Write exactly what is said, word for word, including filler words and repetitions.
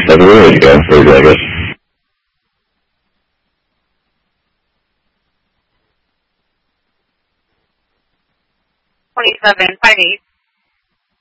twenty-seven minutes ago, thirty, I guess. twenty-seven, five eight.